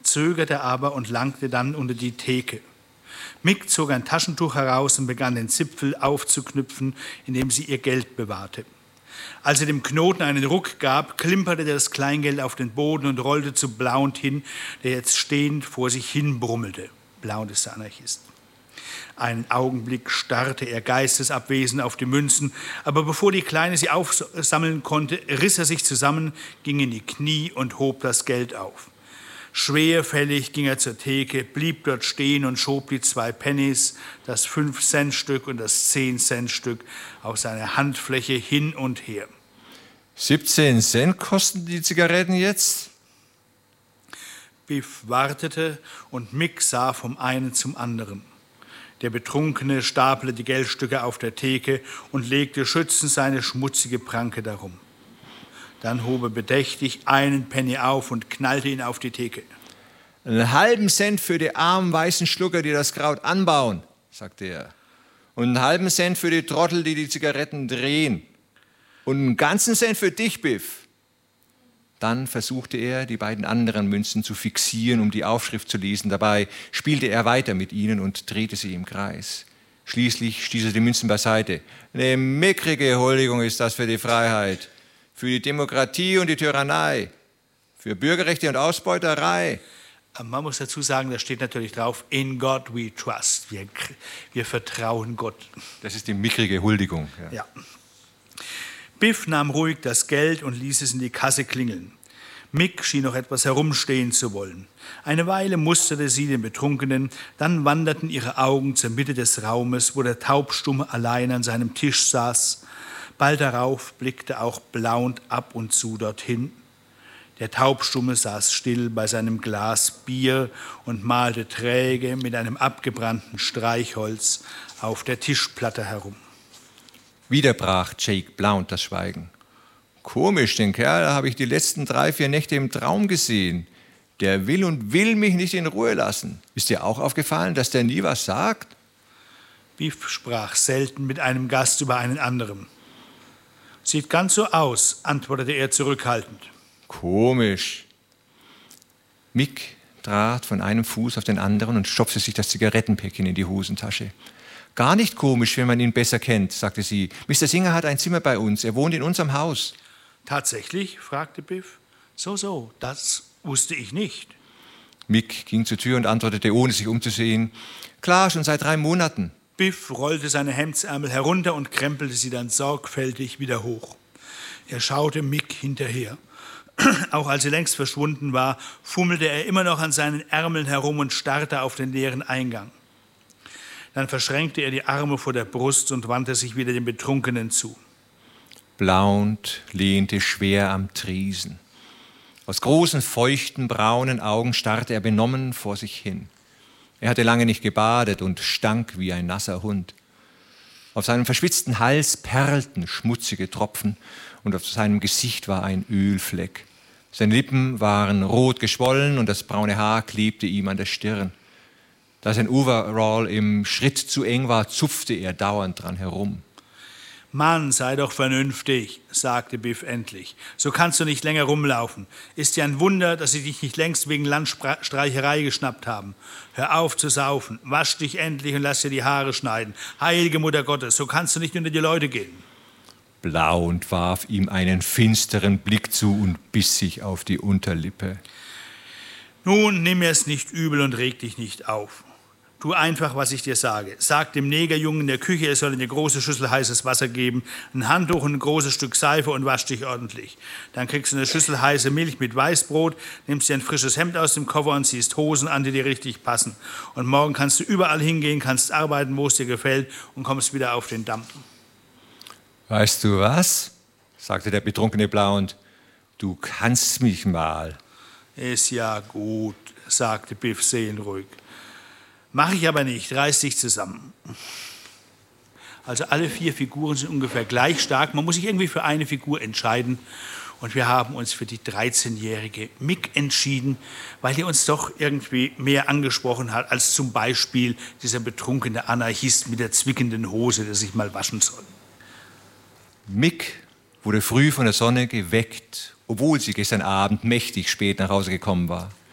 zögerte aber und langte dann unter die Theke. Mick zog ein Taschentuch heraus und begann den Zipfel aufzuknüpfen, indem sie ihr Geld bewahrte. Als er dem Knoten einen Ruck gab, klimperte das Kleingeld auf den Boden und rollte zu Blount hin, der jetzt stehend vor sich hin brummelte. Blount ist der Anarchist. Einen Augenblick starrte er geistesabwesend auf die Münzen, aber bevor die Kleine sie aufsammeln konnte, riss er sich zusammen, ging in die Knie und hob das Geld auf. Schwerfällig ging er zur Theke, blieb dort stehen und schob die 2 Pennies, das 5-Cent-Stück und das 10-Cent-Stück auf seine Handfläche hin und her. 17 Cent kosten die Zigaretten jetzt? Biff wartete und Mick sah vom einen zum anderen. Der Betrunkene stapelte die Geldstücke auf der Theke und legte schützend seine schmutzige Pranke darum. Dann hob er bedächtig einen Penny auf und knallte ihn auf die Theke. Einen halben Cent für die armen weißen Schlucker, die das Kraut anbauen, sagte er. Und einen halben Cent für die Trottel, die die Zigaretten drehen. Und einen ganzen Cent für dich, Biff. Dann versuchte er, die beiden anderen Münzen zu fixieren, um die Aufschrift zu lesen. Dabei spielte er weiter mit ihnen und drehte sie im Kreis. Schließlich stieß er die Münzen beiseite. Eine mickrige Huldigung ist das für die Freiheit, für die Demokratie und die Tyrannei, für Bürgerrechte und Ausbeuterei. Man muss dazu sagen, da steht natürlich drauf, in God we trust. Wir vertrauen Gott. Das ist die mickrige Huldigung. Ja. Biff nahm ruhig das Geld und ließ es in die Kasse klingeln. Mick schien noch etwas herumstehen zu wollen. Eine Weile musterte sie den Betrunkenen, dann wanderten ihre Augen zur Mitte des Raumes, wo der Taubstumme allein an seinem Tisch saß. Bald darauf blickte auch Blount ab und zu dorthin. Der Taubstumme saß still bei seinem Glas Bier und malte träge mit einem abgebrannten Streichholz auf der Tischplatte herum. Wieder brach Jake Blount das Schweigen. Komisch, den Kerl habe ich die letzten 3-4 Nächte im Traum gesehen. Der will mich nicht in Ruhe lassen. Ist dir auch aufgefallen, dass der nie was sagt? Biff sprach selten mit einem Gast über einen anderen. Sieht ganz so aus, antwortete er zurückhaltend. Komisch. Mick trat von einem Fuß auf den anderen und stopfte sich das Zigarettenpäckchen in die Hosentasche. Gar nicht komisch, wenn man ihn besser kennt, sagte sie. Mr. Singer hat ein Zimmer bei uns. Er wohnt in unserem Haus. Tatsächlich? Fragte Biff. So, das wusste ich nicht. Mick ging zur Tür und antwortete, ohne sich umzusehen. Klar, schon seit 3 Monaten. Biff rollte seine Hemdsärmel herunter und krempelte sie dann sorgfältig wieder hoch. Er schaute Mick hinterher. Auch als sie längst verschwunden war, fummelte er immer noch an seinen Ärmeln herum und starrte auf den leeren Eingang. Dann verschränkte er die Arme vor der Brust und wandte sich wieder dem Betrunkenen zu. Blount lehnte schwer am Tresen. Aus großen, feuchten, braunen Augen starrte er benommen vor sich hin. Er hatte lange nicht gebadet und stank wie ein nasser Hund. Auf seinem verschwitzten Hals perlten schmutzige Tropfen und auf seinem Gesicht war ein Ölfleck. Seine Lippen waren rot geschwollen und das braune Haar klebte ihm an der Stirn. Da sein Overall im Schritt zu eng war, zupfte er dauernd dran herum. Mann, sei doch vernünftig, sagte Biff endlich. So kannst du nicht länger rumlaufen. Ist ja ein Wunder, dass sie dich nicht längst wegen Landstreicherei geschnappt haben. Hör auf zu saufen, wasch dich endlich und lass dir die Haare schneiden. Heilige Mutter Gottes, so kannst du nicht unter die Leute gehen. Blount warf ihm einen finsteren Blick zu und biss sich auf die Unterlippe. Nun, nimm mir's nicht übel und reg dich nicht auf. Tu einfach, was ich dir sage. Sag dem Negerjungen in der Küche, er soll eine große Schüssel heißes Wasser geben, ein Handtuch und ein großes Stück Seife und wasch dich ordentlich. Dann kriegst du eine Schüssel heiße Milch mit Weißbrot, nimmst dir ein frisches Hemd aus dem Koffer und ziehst Hosen an, die dir richtig passen. Und morgen kannst du überall hingehen, kannst arbeiten, wo es dir gefällt und kommst wieder auf den Damm. Weißt du was? Sagte der betrunkene Blount. Du kannst mich mal. Ist ja gut, sagte Biff seelenruhig. Mach ich aber nicht, reiß dich zusammen. Also alle 4 Figuren sind ungefähr gleich stark. Man muss sich irgendwie für eine Figur entscheiden. Und wir haben uns für die 13-jährige Mick entschieden, weil die uns doch irgendwie mehr angesprochen hat, als zum Beispiel dieser betrunkene Anarchist mit der zwickenden Hose, der sich mal waschen soll. Mick wurde früh von der Sonne geweckt, obwohl sie gestern Abend mächtig spät nach Hause gekommen war.